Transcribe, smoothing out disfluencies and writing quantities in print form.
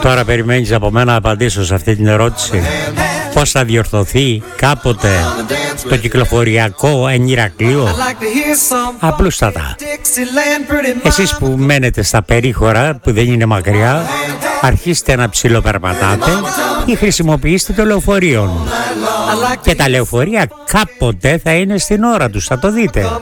Τώρα περιμένεις από μένα να απαντήσω σε αυτή την ερώτηση? Πώς θα διορθωθεί κάποτε το κυκλοφοριακό εν Ηρακλείου? Απλούστατα. Εσείς που μένετε στα περίχωρα που δεν είναι μακριά, αρχίστε να ψιλοπερπατάτε ή χρησιμοποιήστε το λεωφορείο. Και τα λεωφορεία κάποτε θα είναι στην ώρα τους, θα το δείτε.